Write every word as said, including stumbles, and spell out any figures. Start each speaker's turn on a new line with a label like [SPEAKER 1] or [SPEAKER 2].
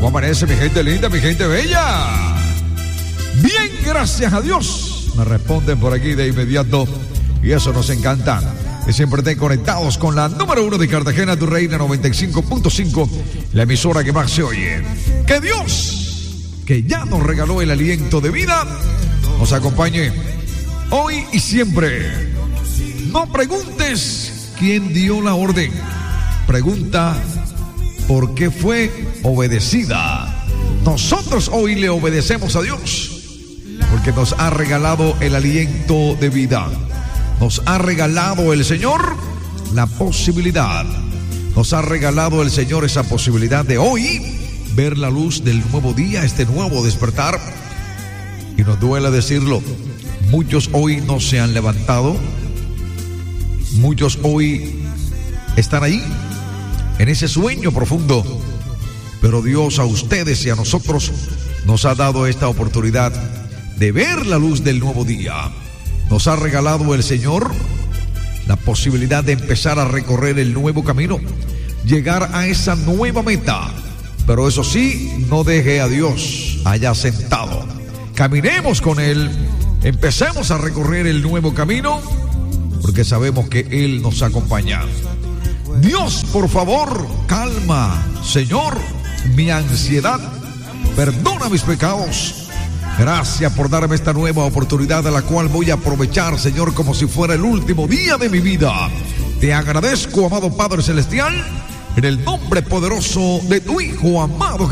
[SPEAKER 1] ¿Cómo amanece mi gente linda, mi gente bella? Bien, gracias a Dios. Me responden por aquí de inmediato y eso nos encanta. Que siempre estén conectados con la número uno de Cartagena, tu reina noventa y cinco punto cinco, la emisora que más se oye. Que Dios, que ya nos regaló el aliento de vida, nos acompañe hoy y siempre. No preguntes quién dio la orden, pregunta por qué fue obedecida. Nosotros hoy le obedecemos a Dios porque nos ha regalado el aliento de vida. Nos ha regalado el Señor la posibilidad. Nos ha regalado el Señor esa posibilidad de hoy ver la luz del nuevo día, este nuevo despertar. Y nos duele decirlo, muchos hoy no se han levantado. Muchos hoy están ahí, en ese sueño profundo. Pero Dios a ustedes y a nosotros nos ha dado esta oportunidad de ver la luz del nuevo día. Nos ha regalado el Señor la posibilidad de empezar a recorrer el nuevo camino, llegar a esa nueva meta. Pero eso sí, no deje a Dios allá sentado. Caminemos con Él, empecemos a recorrer el nuevo camino, porque sabemos que Él nos acompaña. Dios, por favor, calma, Señor, mi ansiedad, perdona mis pecados. Gracias por darme esta nueva oportunidad, a la cual voy a aprovechar, Señor, como si fuera el último día de mi vida. Te agradezco, amado Padre Celestial, en el nombre poderoso de tu Hijo amado